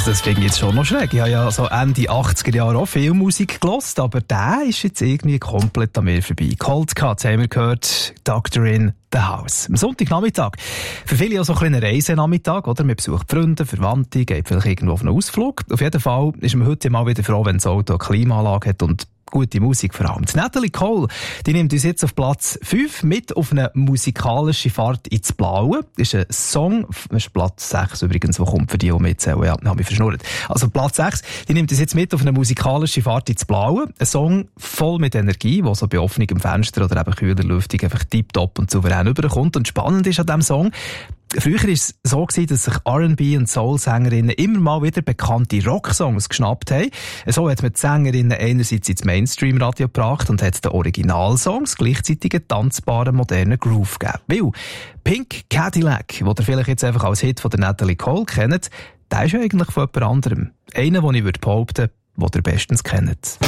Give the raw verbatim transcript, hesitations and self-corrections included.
Also das finde ich jetzt schon noch schräg. Ich habe ja so Ende achtziger Jahre auch viel Musik gehört, aber der ist jetzt irgendwie komplett an mir vorbei. Cold Cuts haben wir gehört, Doctor in the House. Am Sonntagnachmittag. Für viele auch so ein kleiner Reisenachmittag, oder? Man besucht Freunde, Verwandte, geht vielleicht irgendwo auf einen Ausflug. Auf jeden Fall ist man heute mal wieder froh, wenn das Auto eine Klimaanlage hat und gute Musik vor allem. Die Natalie Cole, die nimmt uns jetzt auf Platz fünf mit auf eine musikalische Fahrt ins Blaue. Das ist ein Song, das ist Platz sechs übrigens, der kommt für die, die mitzählen. Ja, habe mich verschnurrt. Also Platz sechs, die nimmt uns jetzt mit auf eine musikalische Fahrt ins Blaue. Ein Song voll mit Energie, der so bei offenem Fenster oder eben kühler Lüftung einfach tipptopp und souverän überkommt. Und spannend ist an diesem Song, früher war es so, dass sich R and B und Soul-Sängerinnen immer mal wieder bekannte Rocksongs geschnappt haben. So hat man die Sängerinnen einerseits ins Mainstream-Radio gebracht und hat den Originalsongs gleichzeitig einen tanzbaren, modernen Groove gegeben. Weil Pink Cadillac, den ihr vielleicht jetzt einfach als Hit von der Natalie Cole kennt, der ist ja eigentlich von jemand anderem. Einer, den ich behaupten würde, den ihr bestens kennt.